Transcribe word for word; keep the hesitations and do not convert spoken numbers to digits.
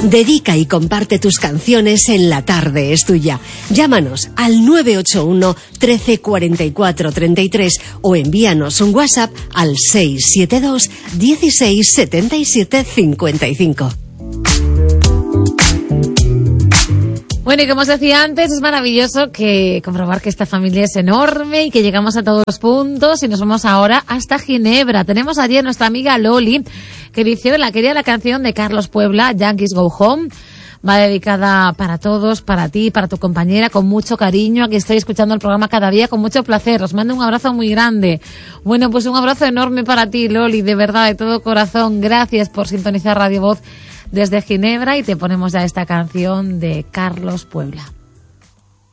Dedica y comparte tus canciones en La Tarde es Tuya. Llámanos al nueve ocho uno, trece, cuarenta y cuatro, treinta y tres o envíanos un WhatsApp al seis siete dos, dieciséis, setenta y siete, cincuenta y cinco. Bueno, y como os decía antes, es maravilloso que comprobar que esta familia es enorme y que llegamos a todos los puntos y nos vamos ahora hasta Ginebra. Tenemos allí a nuestra amiga Loli, que dice: hola, quería la canción de Carlos Puebla, Yankees Go Home. Va dedicada para todos, para ti, para tu compañera, con mucho cariño. Aquí estoy escuchando el programa cada día con mucho placer. Os mando un abrazo muy grande. Bueno, pues un abrazo enorme para ti, Loli, de verdad, de todo corazón. Gracias por sintonizar Radio Voz desde Ginebra y te ponemos ya esta canción de Carlos Puebla.